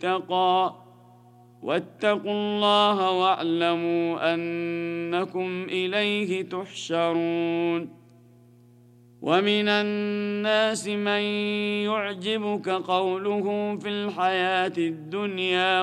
اتقى واتقوا الله واعلموا أنكم إليه تحشرون ومن الناس من يعجبك قوله في الحياة الدنيا